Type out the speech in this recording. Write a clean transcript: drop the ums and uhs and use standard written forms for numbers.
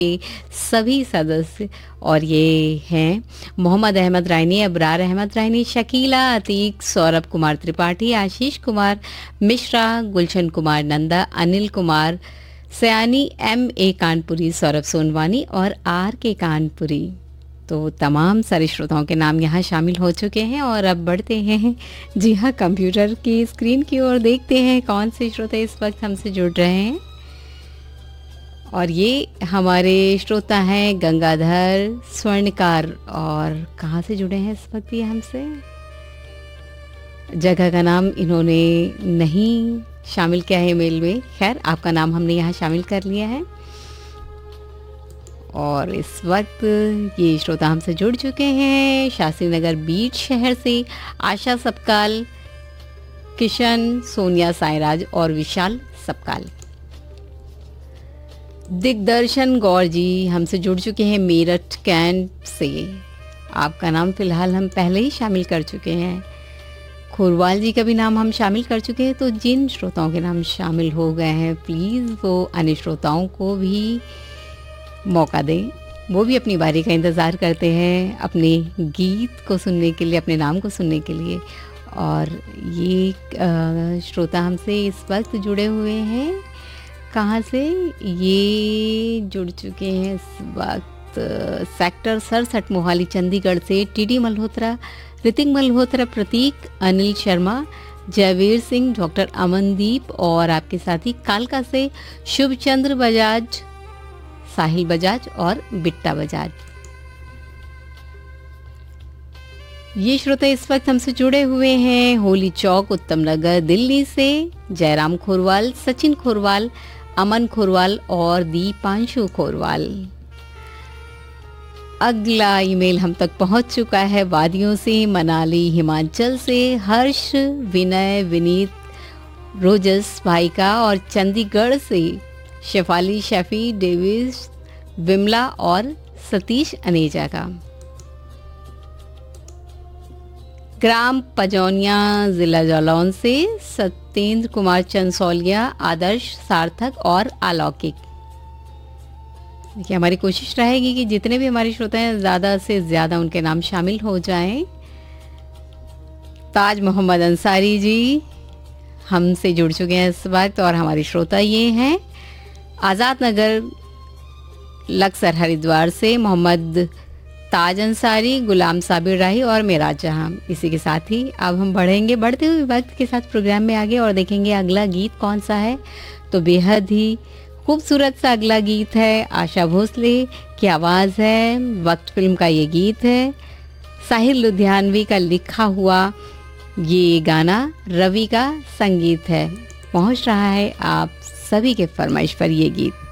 सभी सदस्य, और ये हैं मोहम्मद अहमद रायनी, अबरार अहमद रायनी, शकीला अतीक, सौरभ कुमार त्रिपाठी, आशीष कुमार मिश्रा, गुलशन कुमार नंदा, अनिल कुमार सयानी, M.A. कानपुरी, सौरभ सोनवानी और R.K. कानपुरी। तो तमाम सारे श्रोताओं के नाम यहाँ शामिल हो चुके हैं और अब बढ़ते हैं जी हाँ कंप्यूटर की स्क्रीन की ओर, देखते हैं कौन से श्रोता इस वक्त हमसे जुड़ रहे हैं। और ये हमारे श्रोता हैं गंगाधर स्वर्णकार, और कहाँ से जुड़े हैं इस वक्त ये हमसे, जगह का नाम इन्होंने नहीं शामिल किया है मेल में। खैर, आपका नाम हमने यहाँ शामिल कर लिया है। और इस वक्त ये श्रोता हमसे जुड़ चुके हैं शास्त्री नगर बीच शहर से, आशा सपकाल, किशन, सोनिया साईराज और विशाल सपकाल। दिग्दर्शन गौर जी हमसे जुड़ चुके हैं मेरठ कैंट से, आपका नाम फिलहाल हम पहले ही शामिल कर चुके हैं। खुरवाल जी का भी नाम हम शामिल कर चुके हैं। तो जिन श्रोताओं के नाम शामिल हो गए हैं, प्लीज़ वो अन्य श्रोताओं को भी मौका दें, वो भी अपनी बारी का इंतज़ार करते हैं अपने गीत को सुनने के लिए, अपने नाम को सुनने के लिए। और ये श्रोता हमसे इस वक्त जुड़े हुए हैं, कहाँ से ये जुड़ चुके हैं इस वक्त, सेक्टर 67 मोहाली चंडीगढ़ से TD मल्होत्रा, ऋतिक मल्होत्रा, प्रतीक, अनिल शर्मा, जयवीर सिंह, डॉक्टर अमनदीप और आपके साथी कालका से शुभचंद्र बजाज, साहिल बजाज और बिट्टा बजाज। ये श्रोता इस वक्त हमसे जुड़े हुए हैं होली चौक, उत्तम नगर, दिल्ली से जयराम खोरवाल, सचिन खोरवाल, अमन खोरवाल और दीपांशु खोरवाल। अगला ईमेल हम तक पहुंच चुका है वादियों से, मनाली हिमाचल से हर्ष, विनय, विनीत, रोजस भाईका और चंडीगढ़ से शेफाली, शफी, डेविस, विमला और सतीश अनेजा का। ग्राम पजौनिया, जिला जालौन से सत्येंद्र कुमार चंसौलिया, आदर्श, सार्थक और अलौकिक। देखिए, हमारी कोशिश रहेगी कि जितने भी हमारे श्रोता हैं ज़्यादा से ज़्यादा उनके नाम शामिल हो जाएं। ताज मोहम्मद अंसारी जी हमसे जुड़ चुके हैं इस वक्त, और हमारे श्रोता ये हैं आज़ाद नगर लक्सर हरिद्वार से मोहम्मद ताज अंसारी, गुलाम साबिर राही और मेराज जहां। इसी के साथ ही अब हम बढ़ते हुए वक्त के साथ प्रोग्राम में आगे और देखेंगे अगला गीत कौन सा है। तो बेहद ही खूबसूरत सा अगला गीत है, आशा भोसले की आवाज़ है, वक्त फिल्म का ये गीत है, साहिल लुधियानवी का लिखा हुआ ये गाना रवि का संगीत है। पहुंच रहा है आप सभी के फरमाइश पर ये गीत।